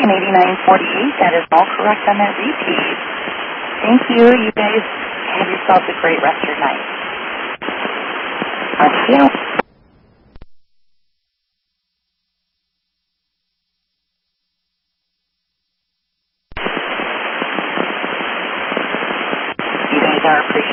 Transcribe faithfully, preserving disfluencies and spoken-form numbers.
and eighty-nine forty-eight. That is all correct on that repeat. Thank you. You guys have yourselves a great rest of your night. Thank you. You guys are appreciated.